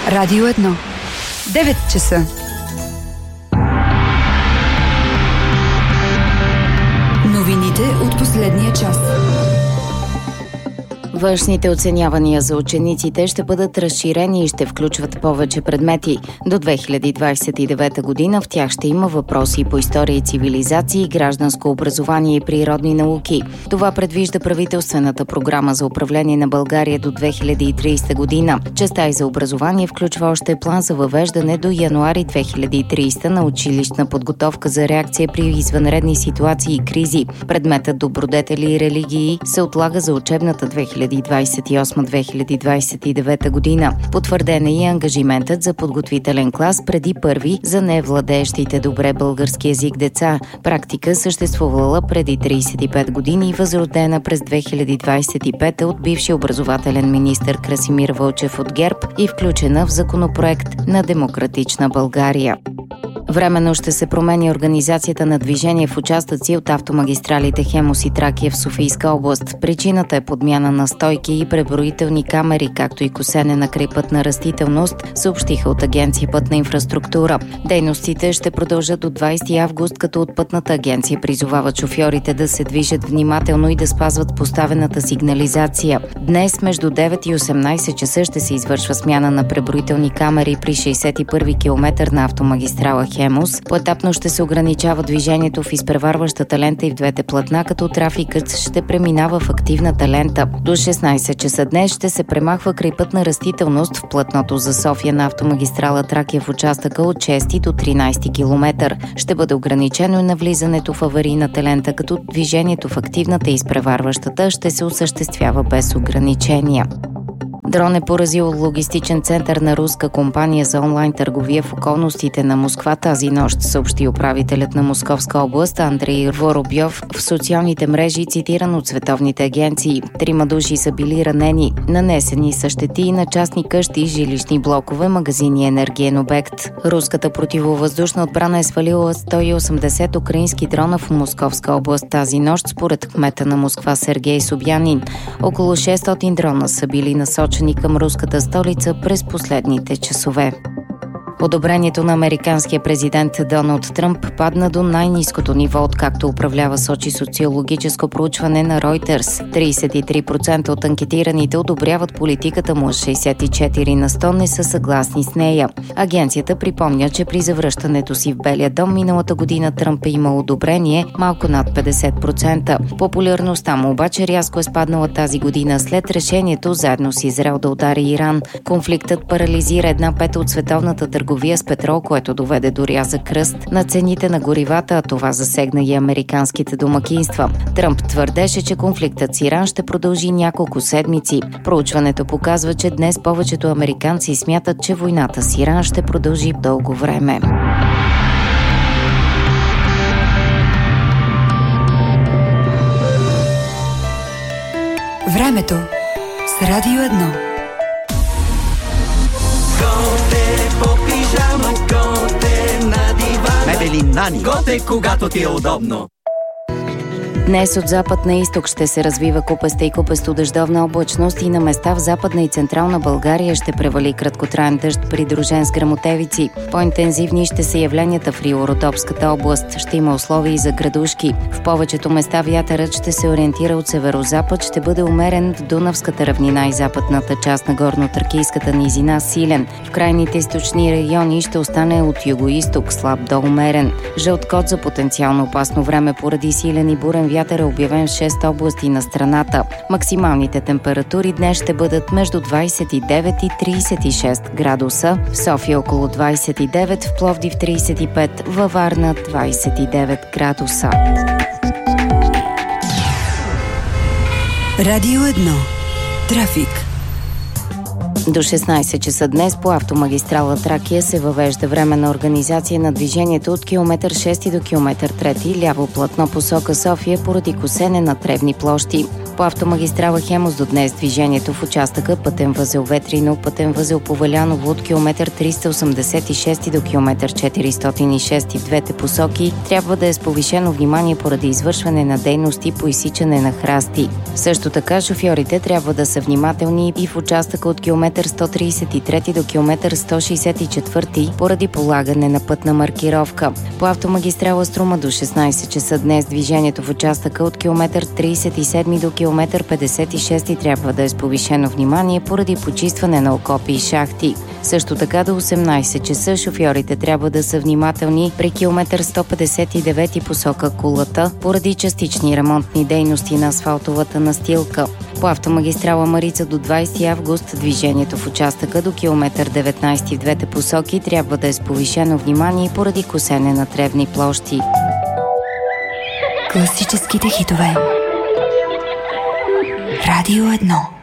Радио 1. 9 часа. Новините от последния час. Външните оценявания за учениците ще бъдат разширени и ще включват повече предмети. До 2029 година в тях ще има въпроси по история и цивилизации, гражданско образование и природни науки. Това предвижда правителствената програма за управление на България до 2030 година. Частта и за образование включва още план за въвеждане до януари 2030 на училищна подготовка за реакция при извънредни ситуации и кризи. Предметът добродетели и религии се отлага за учебната 2028-2029 година. Потвърден е и ангажиментът за подготвителен клас преди първи за невладеещите добре български език деца. Практика съществувала преди 35 години и възродена през 2025 от бивши образователен министър Красимир Вълчев от ГЕРБ и включена в законопроект на Демократична България. Временно ще се промени организацията на движение в участъци от автомагистралите Хемус и Тракия в Софийска област. Причината е подмяна на стойки и преброителни камери, както и косене на крайпътна растителност, съобщиха от Агенция Пътна инфраструктура. Дейностите ще продължат до 20 август, като от Пътната агенция призовават шофьорите да се движат внимателно и да спазват поставената сигнализация. Днес между 9 и 18 часа ще се извършва смяна на преброителни камери при 61-ви километър на автомагистрала Хемус. Поетапно ще се ограничава движението в изпреварващата лента и в двете платна, като трафикът ще преминава в активната лента. До 16 часа днес ще се премахва крайпътна растителност в платното за София на автомагистрала Тракия в участъка от 6 до 13 км. Ще бъде ограничено и навлизането в аварийната лента, като движението в активната и изпреварващата ще се осъществява без ограничения. Дрон е поразил логистичен център на руска компания за онлайн търговия в околностите на Москва тази нощ, съобщи управителят на Московска област Андрей Воробьов в социалните мрежи, цитиран от световните агенции. 3 души са били ранени. Нанесени са щети на частни къщи, жилищни блокове, магазини и енергиен обект. Руската противовъздушна отбрана е свалила 180 украински дрона в Московска област тази нощ, според кмета на Москва Сергей Собянин. Около 600 дрона са били насочени към руската столица през последните часове. Одобрението на американския президент Доналд Тръмп падна до най-ниското ниво, откакто управлява, сочи социологическо проучване на Reuters. 33% от анкетираните одобряват политиката му, 64% не са съгласни с нея. Агенцията припомня, че при завръщането си в Белия дом миналата година Тръмп е имал одобрение малко над 50%. Популярността му обаче рязко е спаднала тази година след решението заедно с Израел да удари Иран. Конфликтът парализира 1/5 от световната търговия с петрол, което доведе до рязък кръст на цените на горивата, а това засегна и американските домакинства. Тръмп твърдеше, че конфликтът с Иран ще продължи няколко седмици. Проучването показва, че днес повечето американци смятат, че войната с Иран ще продължи дълго време. Времето с Радио 1. Готе на дивана. Мебели Нани. Готе, когато ти е удобно. Днес от запад на изток ще се развива купеста и купесто-дъждовна облачност и на места в Западна и Централна България ще превали краткотраен дъжд, придружен с гръмотевици. По-интензивни ще са явленията в Рио-Родопската област. Ще има условия и за градушки. В повечето места вятърът ще се ориентира от северозапад, ще бъде умерен в Дунавската равнина и западната част на горно-тракийската низина силен. В крайните източни райони ще остане от юго-исток слаб до умерен. Жълт код за потенциално опасно време поради силен и бурен вятър е обявен в 6 области на страната. Максималните температури днес ще бъдат между 29 и 36 градуса. В София около 29, в Пловдив 35, във Варна 29 градуса. Радио 1. Трафик. До 16 часа днес по автомагистрала Тракия се въвежда временна организация на движението от километър 6 до километър 3, ляво платно посока София поради косене на тревни площи. По автомагистрала Хемус до днес движението в участъка пътен възел Ветрино, пътен възел Поваляново от километър 386 до километър 406 в двете посоки трябва да е с повишено внимание поради извършване на дейности по изсичане на храсти. Също така шофьорите трябва да са внимателни и в участъка от километър 133 до километър 164 поради полагане на пътна маркировка. По автомагистрала Струма до 16 часа днес движението в участъка от километър 37 до километър 56 трябва да е с повишено внимание поради почистване на окопи и шахти. Също така до 18 часа шофьорите трябва да са внимателни при километър 159 посока Кулата поради частични ремонтни дейности на асфалтовата настилка. По автомагистрала Марица до 20 август движението в участъка до километър 19 в двете посоки трябва да е с повишено внимание поради косене на тревни площи. Класическите хитове. Радио 1.